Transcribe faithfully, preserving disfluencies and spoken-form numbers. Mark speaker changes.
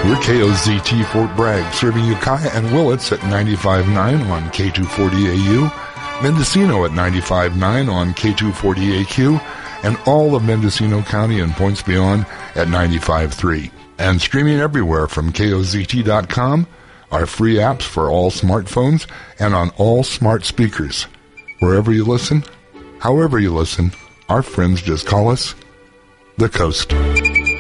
Speaker 1: We're K O Z T Fort Bragg, serving Ukiah and Willits at ninety-five point nine on K two forty A U, Mendocino at ninety-five point nine on K two forty A Q, and all of Mendocino County and points beyond at ninety-five point three. And streaming everywhere from K O Z T dot com, our free apps for all smartphones and on all smart speakers. Wherever you listen, however you listen, our friends just call us The Coast.